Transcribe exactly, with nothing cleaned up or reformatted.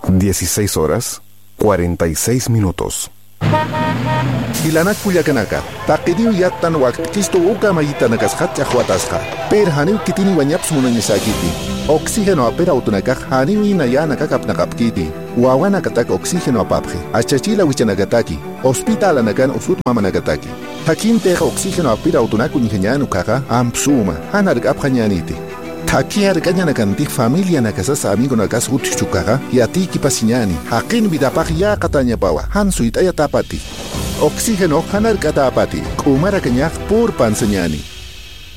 dieciséis horas, cuarenta y seis minutos. Ilanak pullakanaka, taqidiw yatan wakchisto uka mayitanakas hatcha huatasqa. Per haniw kitini wanyapsu munañisakiti. Oxígeno apera utunakaj haniw inayanaka kapnakapkiti. Wawanakatak oxígeno apapje. Achachila wichanakataki. Hospital anakan usut mamanakataki. Takin teja oxígeno apira utunaku niheñanu kaga ampsuma. Hanark apjañaniti. Takiar kañanakantik familia nakasasa amigo nakas utchukaga yatiki pasiñani. Hakin vidapaj ya kataña pawa. Hansuit ayatapati. Oxígeno hanar katapati. Kumara kañak pur panseñani.